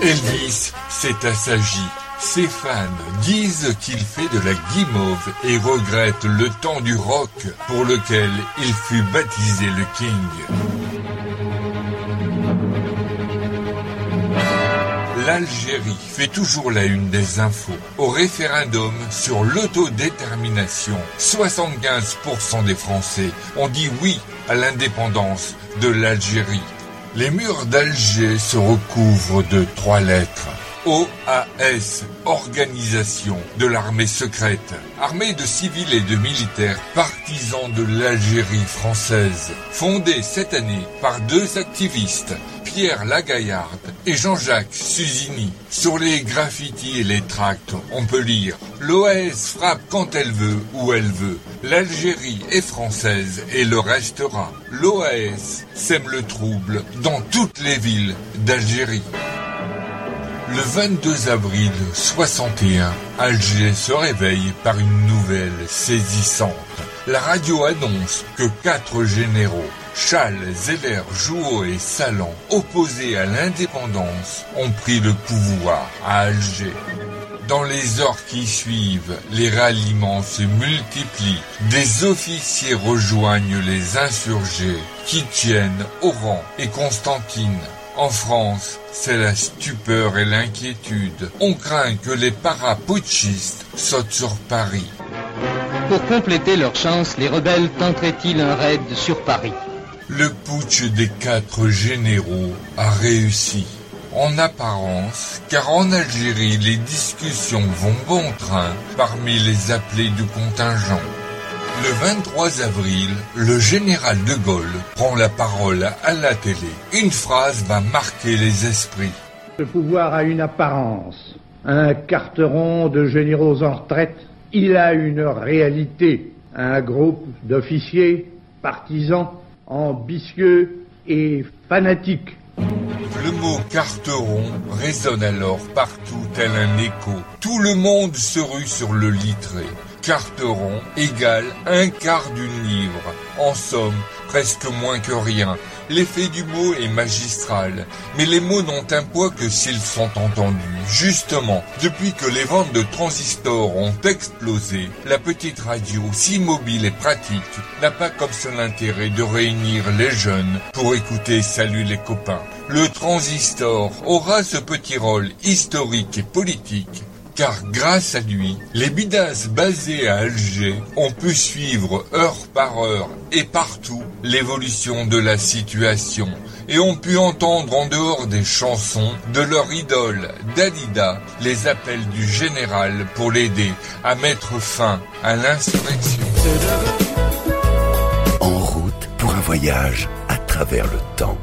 Elvis s'est assagi. Ses fans disent qu'il fait de la guimauve et regrettent le temps du rock pour lequel il fut baptisé le King. L'Algérie fait toujours la une des infos. Au référendum sur l'autodétermination, 75% des Français ont dit oui à l'indépendance de l'Algérie. Les murs d'Alger se recouvrent de 3 lettres. OAS, Organisation de l'armée secrète, armée de civils et de militaires partisans de l'Algérie française, fondée cette année par 2 activistes, Pierre Lagaillarde et Jean-Jacques Susini. Sur les graffitis et les tracts, on peut lire « L'OAS frappe quand elle veut, où elle veut. L'Algérie est française et le restera. L'OAS sème le trouble dans toutes les villes d'Algérie. » Le 22 avril 61, Alger se réveille par une nouvelle saisissante. La radio annonce que 4 généraux, Chal, Zeller, Jouot et Salan, opposés à l'indépendance, ont pris le pouvoir à Alger. Dans les heures qui suivent, les ralliements se multiplient. Des officiers rejoignent les insurgés qui tiennent Oran et Constantine. En France, c'est la stupeur et l'inquiétude. On craint que les paraputschistes sautent sur Paris. Pour compléter leur chance, les rebelles tenteraient-ils un raid sur Paris? Le putsch des 4 généraux a réussi. En apparence, car en Algérie, les discussions vont bon train parmi les appelés du contingent. Le 23 avril, le général de Gaulle prend la parole à la télé. Une phrase va marquer les esprits. Le pouvoir a une apparence, un carteron de généraux en retraite. Il a une réalité, un groupe d'officiers, partisans, ambitieux et fanatiques. Le mot carteron résonne alors partout tel un écho. Tout le monde se rue sur le littré. Carteron égale 1/4 d'une livre. En somme, presque moins que rien. L'effet du mot est magistral, mais les mots n'ont un poids que s'ils sont entendus. Justement, depuis que les ventes de transistors ont explosé, la petite radio, si mobile et pratique, n'a pas comme seul intérêt de réunir les jeunes pour écouter Salut les copains. Le transistor aura ce petit rôle historique et politique, car grâce à lui, les bidasses basés à Alger ont pu suivre heure par heure et partout l'évolution de la situation et ont pu entendre en dehors des chansons de leur idole Dalida les appels du général pour l'aider à mettre fin à l'insurrection. En route pour un voyage à travers le temps.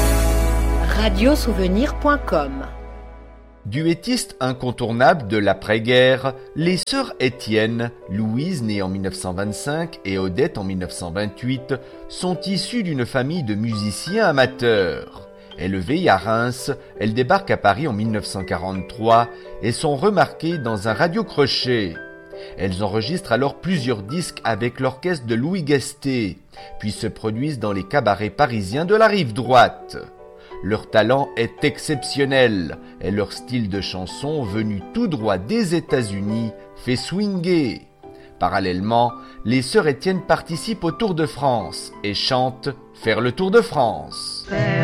Radiosouvenir.com. Duettistes incontournables de l'après-guerre, les sœurs Étienne, Louise née en 1925 et Odette en 1928, sont issues d'une famille de musiciens amateurs. Élevées à Reims, elles débarquent à Paris en 1943 et sont remarquées dans un radio-crochet. Elles enregistrent alors plusieurs disques avec l'orchestre de Louis Guesté, puis se produisent dans les cabarets parisiens de la rive droite. Leur talent est exceptionnel et leur style de chanson, venu tout droit des États-Unis, fait swinguer. Parallèlement, les sœurs Étienne participent au Tour de France et chantent « Faire le Tour de France ».